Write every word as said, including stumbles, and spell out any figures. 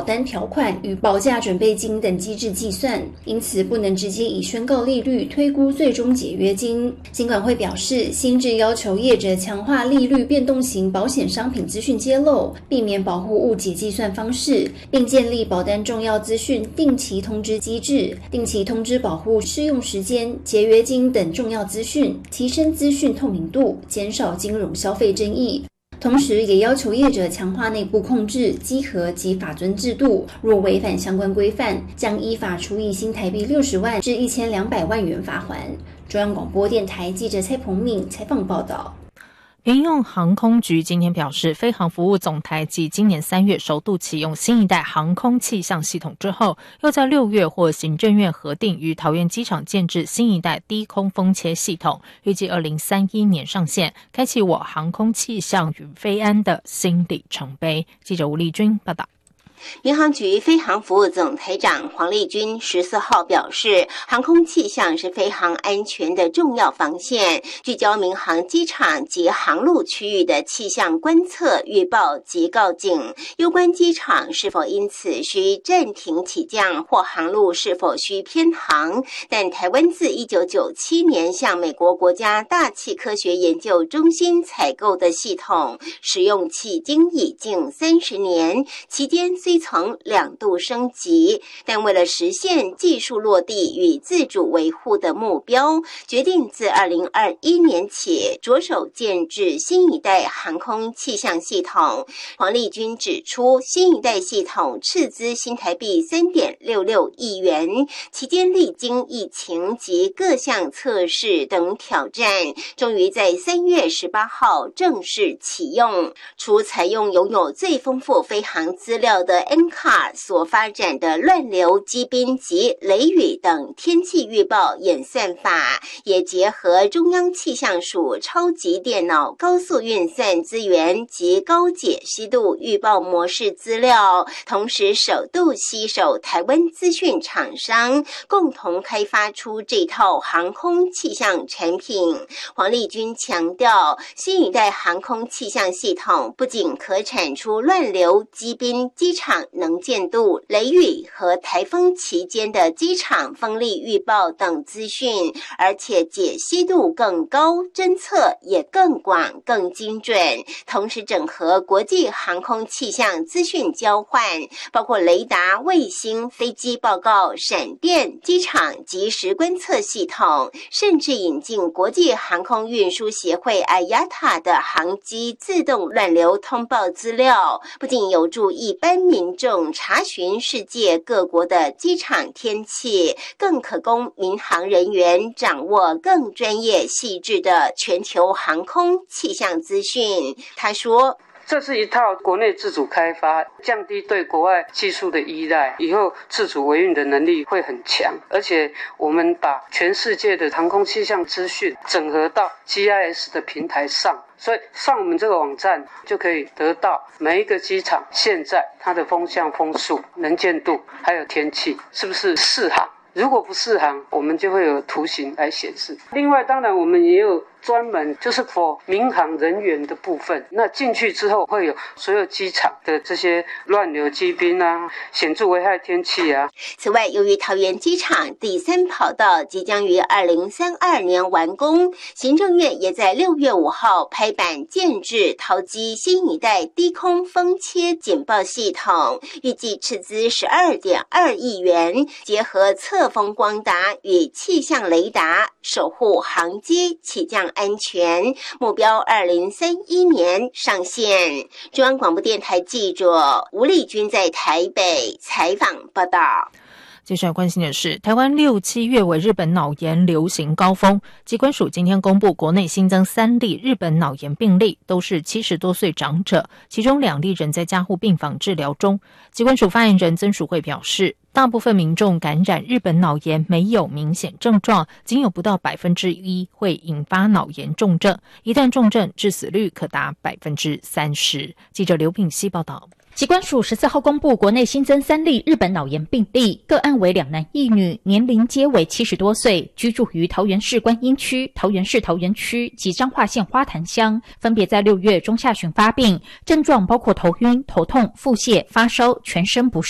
保单条款与保价准备金等机制计算，因此不能直接以宣告利率推估最终解约金。金管会表示，新制要求业者强化利率变动型保险商品资讯揭露，避免保护误解计算方式，并建立保单重要资讯定期通知机制，定期通知保护适用时间、解约金等重要资讯，提升资讯透明度，减少金融消费争议。同时也要求业者强化内部控制、稽核及法遵制度，若违反相关规范，将依法处以新台币六十万至一千两百万元罚锾。中央广播电台记者蔡鹏敏采访报道。 民用航空局今天表示，飞航服务总台继今年三月首度启用新一代航空气象系统之后，又在六月获行政院核定于桃园机场建置新一代低空风切系统，预计二零三一年上线，开启我航空气象与飞安的新里程碑。记者吴丽君报道。 民航局飞航服务总台长黄丽君十四号表示，航空气象是飞航安全的重要防线，聚焦民航机场及航路区域的气象观测、预报及告警，攸关机场是否因此需暂停起降或航路是否需偏航。但台湾自一九九七年向美国国家大气科学研究中心采购的系统，使用迄今已近三十年，期间虽曾两度升级，但为了实现技术落地与自主维护的目标，决定自二零二一年起着手建制新一代航空气象系统。黄丽君指出，新一代系统斥资新台币 三点六六亿元，期间历经疫情及各项测试等挑战，终于在三月十八号正式启用。除采用拥有最丰富飞航资料的 N C A R 所发展的乱流、积冰及雷雨等天气预报演算法，也结合中央气象署超级电脑高速运算资源及高解析度预报模式资料，同时首度携手台湾资讯厂商，共同开发出这套航空气象产品。黄丽君强调，新一代航空气象系统不仅可产出乱流、积冰、机场能见度、雷雨和台风期间的机场风力预报等资讯，而且解析度更高，侦测也更广、更精准，同时整合国际航空气象资讯交换，包括雷达、卫星、飞机报告、闪电、机场即时观测系统，甚至引进国际航空运输协会 I A T A 的航机自动乱流通报资料，不仅有助一般民民众查询世界各国的机场天气，更可供民航人员掌握更专业细致的全球航空气象资讯。他说， 这是一套国内自主开发，降低对国外技术的依赖，以后自主维运的能力会很强。而且我们把全世界的航空气象资讯整合到 G I S 的平台上，所以上我们这个网站就可以得到每一个机场现在它的风向、风速、能见度还有天气是不是适航。如果不适航，我们就会有图形来显示。另外当然我们也有专门就是 for 民航人员的部分，那进去之后会有所有机场的这些乱流、积冰啊、显著危害天气啊。 此外，由于桃园机场第三跑道即将于二零三二年完工，行政院也在六月五号拍板建制桃机新一代低空风切警报系统，预计斥资 十二点二亿元，结合侧风光达与气象雷达，守护航机起降安全，目标二零三一年上线。中央广播电台记者吴丽君在台北采访报道。 接下来关心的是，台湾六七月为日本脑炎流行高峰，疾管署今天公布国内新增三例日本脑炎病例，都是七十多岁长者，其中两例人在加护病房治疗中。疾管署发言人曾淑慧表示，大部分民众感染日本脑炎没有明显症状，仅有不到百分之一会引发脑炎重症，一旦重症，致死率可达百分之三十。记者刘品希报道。 疾管署十四号公布，国内新增三例日本脑炎病例，个案为两男一女，年龄皆为七十多岁，居住于桃园市观音区、桃园市桃园区及彰化县花坛乡，分别在六月中下旬发病，症状包括头晕、头痛、腹泻、发烧、全身不适。